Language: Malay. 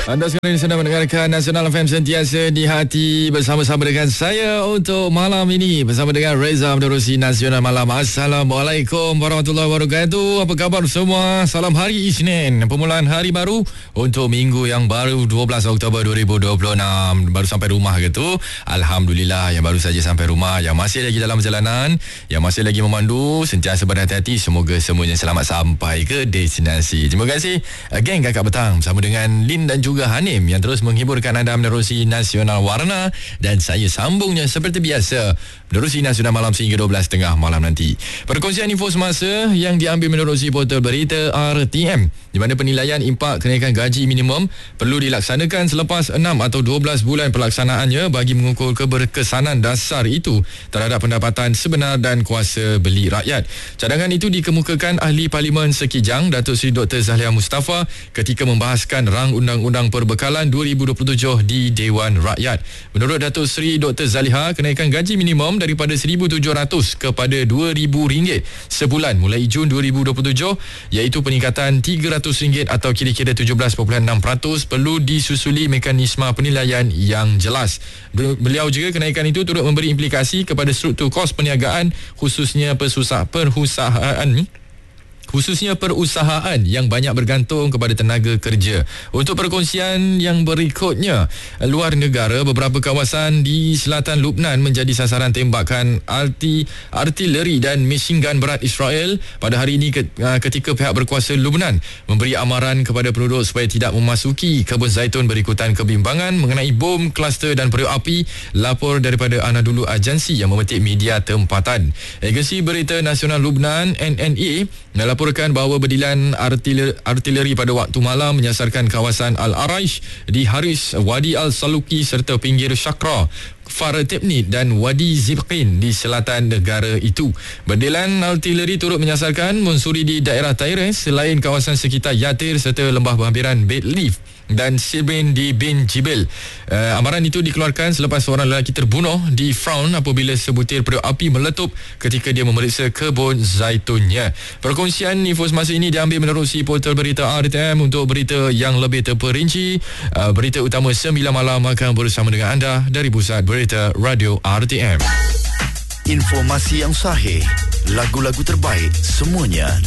Anda sekarang sedang mendengarkan Nasional FM sentiasa di hati bersama-sama dengan saya untuk malam ini bersama dengan Reza menerusi Nasional Malam. Assalamualaikum warahmatullahi wabarakatuh. Apa khabar semua? Salam hari Isnin, permulaan hari baru untuk minggu yang baru 12 Oktober 2026. Baru sampai rumah ke tu? Alhamdulillah yang baru saja sampai rumah, yang masih lagi dalam perjalanan, yang masih lagi memandu, sentiasa berhati-hati. Semoga semuanya selamat sampai ke destinasi. Terima kasih geng Kakak Petang bersama dengan Lin dan juga Hanim yang terus menghiburkan anda menerusi Nasional Warna, dan saya sambungnya seperti biasa menerusi Nasional Malam sehingga 12.30 malam nanti. Perkongsian info semasa yang diambil menerusi portal berita RTM, di mana penilaian impak kenaikan gaji minimum perlu dilaksanakan selepas 6 atau 12 bulan pelaksanaannya bagi mengukur keberkesanan dasar itu terhadap pendapatan sebenar dan kuasa beli rakyat. Cadangan itu dikemukakan Ahli Parlimen Sekijang Datuk Seri Dr. Zahlia Mustafa ketika membahaskan rang undang-undang perbekalan 2027 di Dewan Rakyat. Menurut Datuk Seri Dr. Zaliha, kenaikan gaji minimum daripada RM1,700 kepada RM2,000 sebulan mulai Jun 2027, iaitu peningkatan RM300 atau kira-kira 17.6% perlu disusuli mekanisme penilaian yang jelas. Beliau juga kenaikan itu turut memberi implikasi kepada struktur kos perniagaan khususnya perusahaan yang banyak bergantung kepada tenaga kerja. Untuk perkongsian yang berikutnya, luar negara, beberapa kawasan di selatan Lubnan menjadi sasaran tembakan artileri dan mesin gun berat Israel pada hari ini ketika pihak berkuasa Lubnan memberi amaran kepada penduduk supaya tidak memasuki kebun zaitun berikutan kebimbangan mengenai bom, kluster dan periuk api. Lapor daripada Anadolu Agensi yang memetik media tempatan. Agensi Berita Nasional Lubnan NNA melaporkan bahawa bedilan artileri pada waktu malam menyasarkan kawasan Al-Araish di Haris, Wadi Al-Saluki serta pinggir Shakra, Far Tebnit dan Wadi Zibqin di selatan negara itu. Bedilan artileri turut menyasarkan mensuri di daerah Taires selain kawasan sekitar Yatir serta lembah berhampiran Beit Leaf dan Sibin di Bin Jibil. Amaran itu dikeluarkan selepas seorang lelaki terbunuh di Fraun apabila sebutir periuk api meletup ketika dia memeriksa kebun zaitunnya. Perkongsian info semasa ini diambil menerusi portal berita RTM. Untuk berita yang lebih terperinci, berita utama 9 malam akan bersama dengan anda dari Pusat Berita Radio RTM. Informasi yang sahih, lagu-lagu terbaik, semuanya